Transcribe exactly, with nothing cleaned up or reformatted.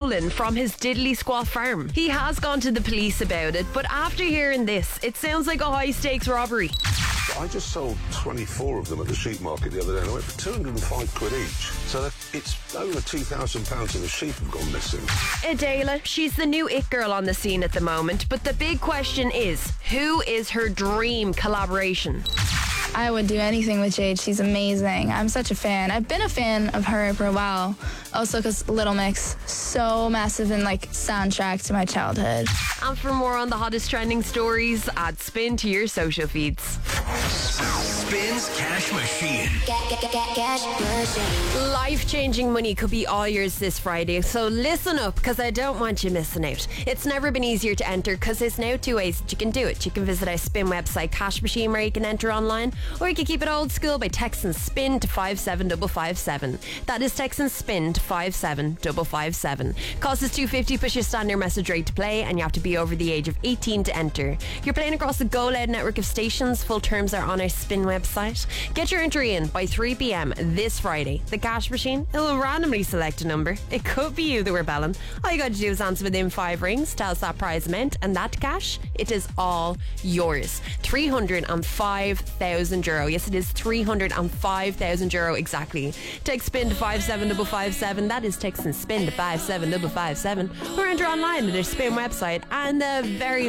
stolen from his Diddley Squaw farm. He has gone to the police about it, but after hearing this, it sounds like a high-stakes robbery. I just sold twenty-four of them at the sheep market the other day and I went for two hundred and five quid each. So that it's over two thousand pounds of the sheep have gone missing. Adela, she's the new it girl on the scene at the moment, but the big question is, who is her dream collaboration? I would do anything with Jade. She's amazing. I'm such a fan. I've been a fan of her for a while. Also because Little Mix, so massive and like soundtrack to my childhood. And for more on the hottest trending stories, add Spin to your social feeds. Spins Cash Machine. Cash Machine. Life-changing money could be all yours this Friday, so listen up because I don't want you missing out. It's never been easier to enter because there's now two ways that you can do it. You can visit our Spin website, Cash Machine, where you can enter online, or you can keep it old school by texting SPIN to five seven five five seven. That is texting SPIN to five seven five five seven. Cost is two dollars fifty, push your standard message rate to play, and you have to be over the age of eighteen to enter. You're playing across the Go Loud network of stations. Full terms are on our Spin website. Get your entry in by three p.m. this Friday. The Cash Machine, it will randomly select a number. It could be you that we're belling. All you got to do is answer within five rings, tell us that prize amount, and that cash, it is all yours. three hundred five thousand euro. Yes, it is three hundred five thousand euro exactly. Text SPIN to five seven five five seven. That is texting SPIN to five seven five five seven. Or enter online at our Spin website. And the very